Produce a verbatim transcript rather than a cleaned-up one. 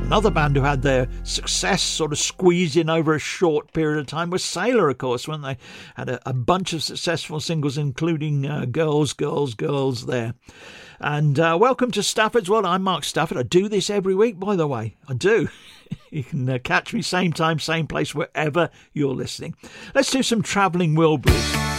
Another band who had their success sort of squeezed in over a short period of time was Sailor, of course, when they had a, a bunch of successful singles, including uh, Girls, Girls, Girls there. And uh, welcome to Stafford's World. I'm Mark Stafford. I do this every week, by the way. I do. You can uh, catch me same time, same place, wherever you're listening. Let's do some Travelling Wilburys.